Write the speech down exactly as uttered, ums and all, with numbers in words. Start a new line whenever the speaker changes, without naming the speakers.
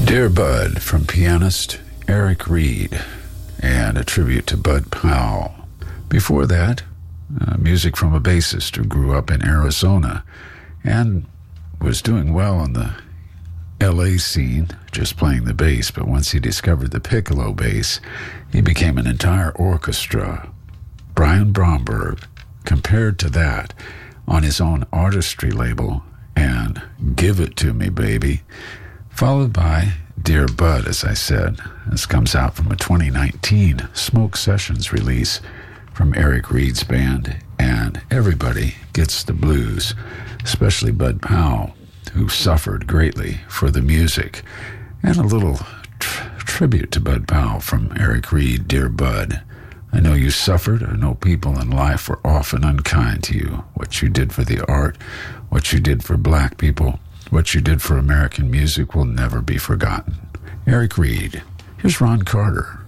Dear Bud from pianist Eric Reed, and a tribute to Bud Powell. Before that, uh, music from a bassist who grew up in Arizona and was doing well on the L A scene, just playing the bass, but once he discovered the piccolo bass, he became an entire orchestra. Brian Bromberg compared to that on his own artistry label and Give It To Me, Baby, followed by Dear Bud, as I said. This comes out from a twenty nineteen Smoke Sessions release from Eric Reed's band, and everybody gets the blues, especially Bud Powell, who suffered greatly for the music. And a little tr- tribute to Bud Powell from Eric Reed, Dear Bud. I know you suffered. I know people in life were often unkind to you. What you did for the art, what you did for black people, what you did for American music will never be forgotten. Eric Reed. Here's Ron Carter.